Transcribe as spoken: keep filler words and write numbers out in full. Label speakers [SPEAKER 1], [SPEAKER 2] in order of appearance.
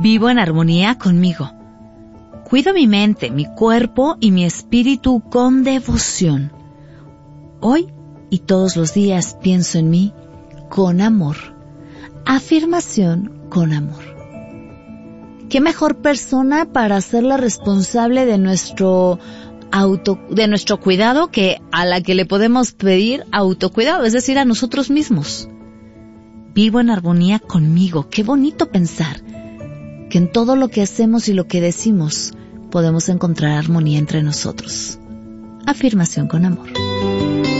[SPEAKER 1] Vivo en armonía conmigo. Cuido mi mente, mi cuerpo y mi espíritu con devoción. Hoy y todos los días pienso en mí con amor. Afirmación con amor. ¿Qué mejor persona para hacerla responsable de nuestro auto, de nuestro cuidado que a la que le podemos pedir autocuidado, es decir, a nosotros mismos? Vivo en armonía conmigo. Qué bonito pensar que en todo lo que hacemos y lo que decimos podemos encontrar armonía entre nosotros. Afirmación con amor.